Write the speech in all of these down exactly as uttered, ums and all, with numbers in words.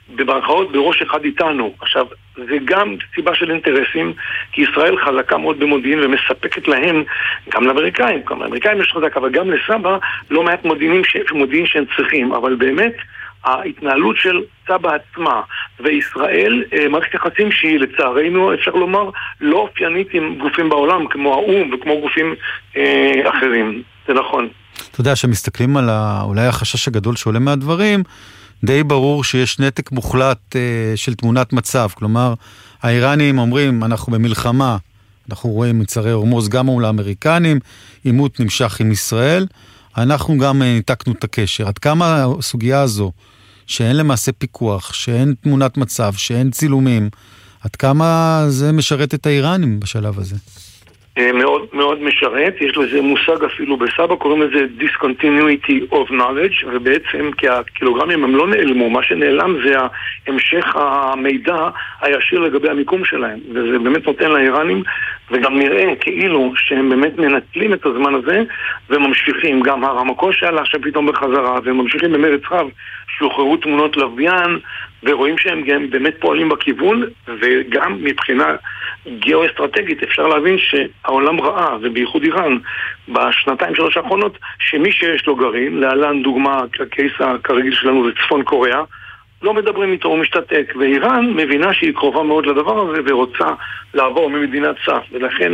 במרכאות בראש אחד איתנו. עכשיו, זה גם סיבה של אינטרסים, כי ישראל חזקה מאוד במודיעין ומספקת להם, גם לאמריקאים, גם לאמריקאים יש חזק, אבל גם לסבא לא מעט מודיעין, ש... מודיעין שהם צריכים, אבל באמת ההתנהלות של סבא עצמה וישראל, מערכת יחסים שהיא לצערנו, אפשר לומר, לא אופיינית עם גופים בעולם, כמו האום וכמו גופים אה, אחרים. זה נכון. אתה יודע, שמסתכלים על ה... אולי החשש הגדול שעולה מהדברים, די ברור שיש נתק מוחלט אה, של תמונת מצב. כלומר, האיראנים אומרים, אנחנו במלחמה, אנחנו רואים מצרי הורמוז גם מול האמריקנים, עימות נמשך עם ישראל, אנחנו גם אה, ניתקנו את הקשר. עד כמה הסוגיה הזו, שאין למעשה פיקוח, שאין תמונת מצב, שאין צילומים, עד כמה זה משרת את האיראנים בשלב הזה? מאוד מאוד משרת, יש לזה מושג אפילו בסבא, קוראים לזה discontinuity of knowledge, ובעצם כי הקילוגרמים הם לא נעלמו, מה שנעלם זה המשך המידע הישיר לגבי המיקום שלהם, וזה באמת נותן לאיראנים, וגם נראה כאילו שהם באמת מנצלים את הזמן הזה, וממשיכים גם הרמקו שעלה שפתאום בחזרה, והם ממשיכים במרץ רב, שוחררו תמונות לוויין, ורואים שהם גם באמת פועלים בכיוון, וגם מבחינה גיאו-אסטרטגית אפשר להבין שהעולם ראה, ובייחוד איראן, בשנתיים שלוש האחרונות, שמי שיש לו גרעין, להלן דוגמה, הקייס הכרגיל שלנו זה צפון קוריאה, לא מדברים איתו, הוא משתתק, ואיראן מבינה שהיא קרובה מאוד לדבר הזה, ורוצה לעבור ממדינת סף, ולכן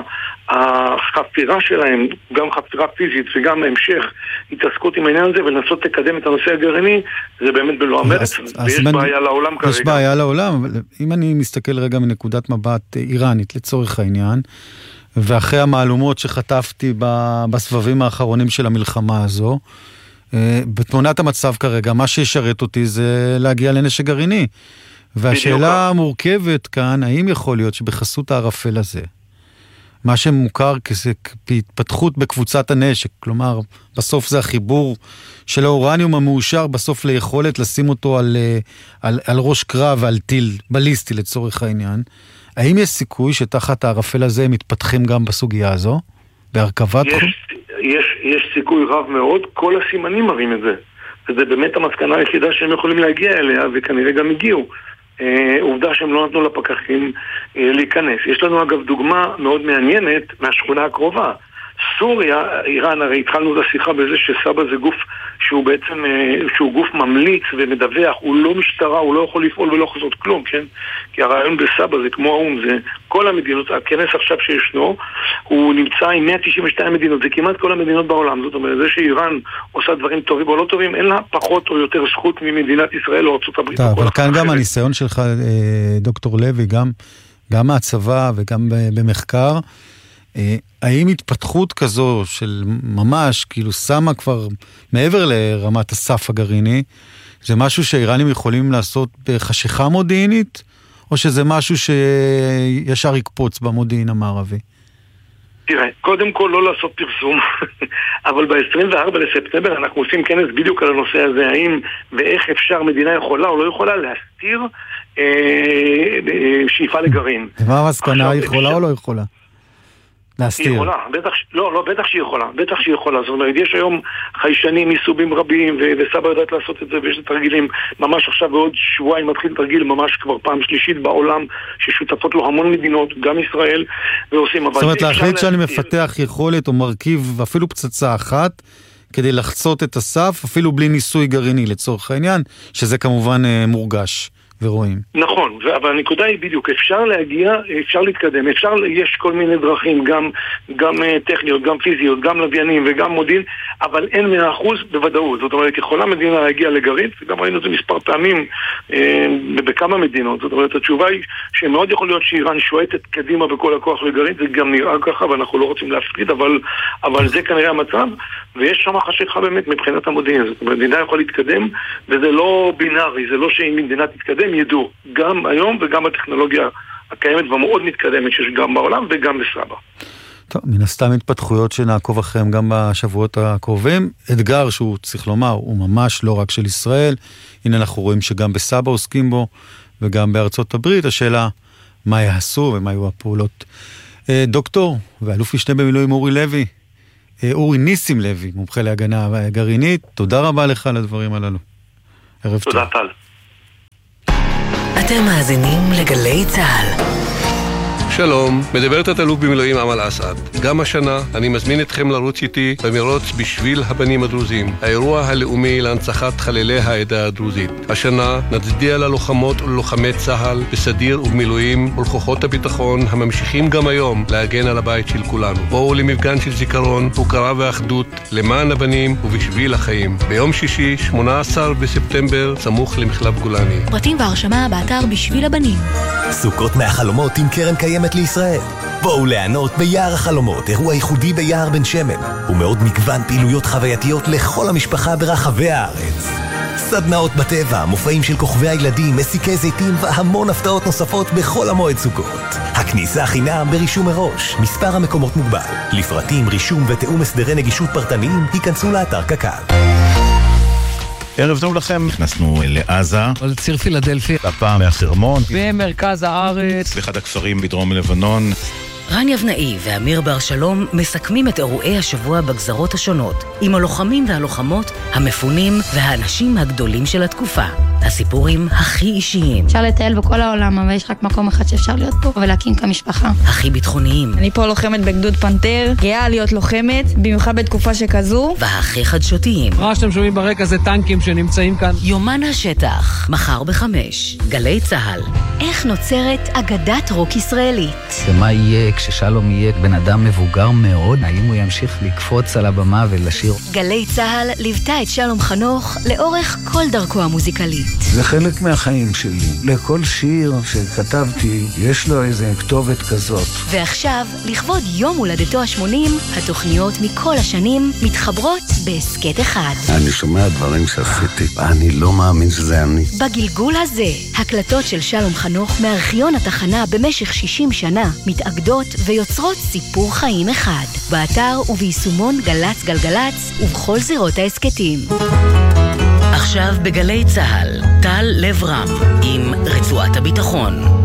החפירה שלהם, גם חפירה פיזית וגם המשך התעסקות עם העניין הזה, ולנסות לקדם את הנושא הגרעיני, זה באמת בלא המרץ, ויש בעיה לעולם כרגע. יש בעיה לעולם, אבל אם אני מסתכל רגע מנקודת מבט איראנית, לצורך העניין, ואחרי המעלומות שחטפתי בסבבים האחרונים של המלחמה הזו, בתמונת המצב כרגע, מה שישרת אותי זה להגיע לנשק גרעיני. והשאלה המורכבת כאן, האם יכול להיות שבחסות הערפל הזה, מה שמוכר כהתפתחות בקבוצת הנשק, כלומר, בסוף זה החיבור של האורניום המאושר, בסוף ליכולת לשים אותו על, על, על ראש קרב ועל טיל בליסטי לצורך העניין, האם יש סיכוי שתחת הערפל הזה הם מתפתחים גם בסוגיה הזו? בהרכבת? יש, יש, יש סיכוי רב מאוד, כל הסימנים מראים את זה. וזה באמת המסקנה היחידה שהם יכולים להגיע אליה, וכנראה גם הגיעו. עובדה שהם לא נתנו לפקחים להיכנס. יש לנו אגב דוגמה מאוד מעניינת מהשכונה הקרובה. סוריה, איראן, הרי התחלנו את השיחה בזה שסבא זה גוף שהוא בעצם, שהוא גוף ממליץ ומדווח, הוא לא משטרה, הוא לא יכול לפעול ולא יכול לעשות כלום, כן? כי הרעיון בסבא זה כמו האום, זה כל המדינות, הכנס עכשיו שישנו, הוא נמצא עם מאה תשעים ושתיים מדינות, זה כמעט כל המדינות בעולם, זאת אומרת, זה שאיראן עושה דברים טובים או לא טובים, אין לה פחות או יותר זכות ממדינת ישראל או ארצות הברית. טוב, אבל כאן גם הניסיון שלך, דוקטור לוי, גם, גם מהצבא וגם במחקר, האם התפתחות כזו של ממש, כאילו שמה כבר מעבר לרמת הסף הגרעיני, זה משהו שהאיראנים יכולים לעשות בחשיכה מודיעינית, או שזה משהו שישר יקפוץ במודיעין המערבי? תראה, קודם כל לא לעשות פרסום, אבל ב-עשרים וארבעה לספטמבר אנחנו עושים כנס בדיוק על הנושא הזה, האם ואיך אפשר מדינה יכולה או לא יכולה להסתיר אה, אה, שאיפה לגרעין. ומה המסקנה, יכולה או לא יכולה? היא יכולה, בטח, לא, לא, בטח שהיא יכולה, בטח שהיא יכולה, זאת אומרת, יש היום חיישנים מסובים רבים, ו- וסבא יודעת לעשות את זה, ויש תרגילים, ממש עכשיו בעוד שבועיים מתחיל תרגיל, ממש כבר פעם שלישית בעולם, ששותפות לו המון מדינות, גם ישראל, ועושים, אבל... זאת אומרת, להחליט שאני מפתח יכולת או מרכיב, אפילו פצצה אחת, כדי לחצות את הסף, אפילו בלי ניסוי גרעיני לצורך העניין, שזה כמובן מורגש. ורואים. נכון, אבל הנקודה היא בדיוק, אפשר להגיע, אפשר להתקדם, אפשר, יש כל מיני דרכים, גם, גם טכניות, גם פיזיות, גם לוויינים וגם מודיעין, אבל אין מאה אחוז בוודאות. זאת אומרת, יכולה מדינה להגיע לגרעין, וגם ראינו את זה מספר פעמים אה, בכמה מדינות. זאת אומרת, התשובה היא שמאוד יכול להיות שאיראן שואטת קדימה בכל הכוח לגרעין, זה גם נראה ככה, ואנחנו לא רוצים להפריד, אבל, אבל זה כנראה המצב, ויש שם חשיכה באמת מבחינת המודיעין. זאת אומרת, מדינה יכול להתקדם, וזה לא בינארי, זה לא שאם מדינה תתקדם, ידעו, גם היום וגם בטכנולוגיה הקיימת ומאוד מתקדמת שיש גם בעולם וגם בסבא. טוב, מן הסתם התפתחויות שנעקוב אחריהם גם בשבועות הקרובים. אתגר שהוא צריך לומר, הוא ממש לא רק של ישראל. הנה אנחנו רואים שגם בסבא עוסקים בו וגם בארצות הברית. השאלה מה יעשו ומה יהיו הפעולות. דוקטור ואלוף משנה במילואים אורי לוי, אורי ניסים לוי, מומחה להגנה גרעינית, תודה רבה לך על הדברים הללו. ערב טוב. תודה טל. אתם מאזינים לגלי צהל. שלום, מדברת התלוף במילואים אמל אסעד. גם השנה אני מזמין אתכם לרוץ איתי במרוץ בשביל הבנים הדרוזים, האירוע הלאומי להנצחת חללי העדה הדרוזית. השנה נצדיע ללוחמות וללוחמי צהל בסדיר ובמילואים ולכוחות הביטחון הממשיכים גם היום להגן על הבית של כולנו. בואו למפגן של זיכרון, הוקרה ואחדות למען הבנים ובשביל החיים. ביום שישי, שמונה עשר בספטמבר, סמוך למחלף גולני. פרטים והרשמה באתר בשביל הבנים. סוכות מהחלומות עם קרן קיימת לישראל. בואו ליהנות ביער החלומות, אירוע ייחודי ביער בן שמן, ומאוד מגוון פעילויות חווייתיות לכל המשפחה ברחבי הארץ. סדנאות בטבע, מופעים של כוכבי הילדים, מסיקי זיתים והמון הפתעות נוספות בכל המועד סוכות. הכניסה חינם ברישום מראש, מספר המקומות מוגבל. לפרטים, רישום ותאום הסדרי נגישות פרטניים, היכנסו לאתר קק"ל. ערב טוב לכם, נכנסנו לעזה, לציר פילדלפי, הפעם מהחרמון, במרכז הארץ, באחד הכפרים בדרום לבנון. רן יבנאי ואמיר בר שלום מסכמים את אירועי השבוע בגזרות השונות, עם הלוחמים והלוחמות, המפונים והאנשים הגדולים של התקופה. הסיפורים הכי אישיים. אפשר לטייל בכל העולם, אבל יש רק מקום אחד שאפשר להיות פה ולהקים כמשפחה. הכי ביטחוניים. אני פה לוחמת בגדוד פנתר, גאה להיות לוחמת, במיוחד בתקופה שכזו. והכי חדשותיים. מה שאתם שומעים ברקע זה טנקים שנמצאים כאן. יומן השטח, מחר בחמש, גלי צהל. איך נוצרת אגדת רוק ישראלית? ומה יהיה כששלום יהיה בן אדם מבוגר מאוד? האם הוא ימשיך לקפוץ על הבמה ולשיר? גלי צהל ליוותה את שלום חנוך לאורך כל דרכו המוזיקלית. זה חלק מהחיים שלי. לכל שיר שכתבתי יש לו איזה כתובת כזאת. ועכשיו, לכבוד יום הולדתו ה-שמונים, התוכניות מכל השנים מתחברות בעסקת אחד. אני שומע דברים שעשיתי, אני לא מאמין שזה אני. בגלגול הזה, הקלטות של שלום חנוך מארכיון התחנה במשך שישים שנה מתאגדות ויוצרות סיפור חיים אחד. באתר וביישומון גלץ גלגלץ ובכל זירות העסקתים. עכשיו בגלי צהל, טל לב רם עם רצועת הביטחון.